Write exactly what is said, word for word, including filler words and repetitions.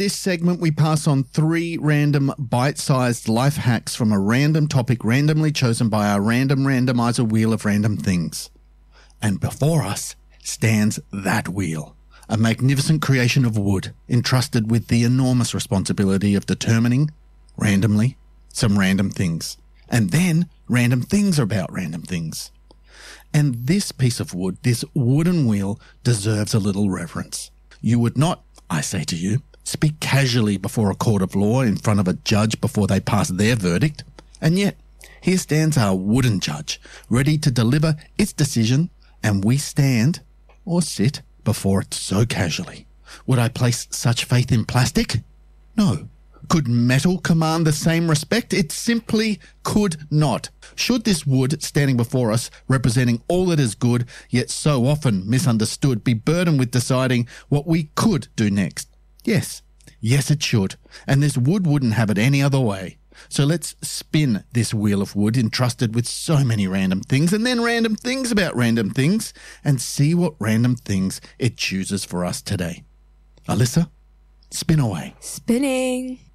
This segment, we pass on three random bite-sized life hacks from a random topic randomly chosen by our random randomizer wheel of random things. And before us stands that wheel, a magnificent creation of wood entrusted with the enormous responsibility of determining, randomly, some random things. And then random things about random things. And this piece of wood, this wooden wheel, deserves a little reverence. You would not, I say to you, speak casually before a court of law in front of a judge before they pass their verdict. And yet, here stands our wooden judge, ready to deliver its decision, and we stand, or sit, before it so casually. Would I place such faith in plastic? No. Could metal command the same respect? It simply could not. Should this wood standing before us, representing all that is good, yet so often misunderstood, be burdened with deciding what we could do next? Yes, yes it should, and this wood wouldn't have it any other way. So let's spin this wheel of wood entrusted with so many random things and then random things about random things and see what random things it chooses for us today. Alyssa, spin away. Spinning.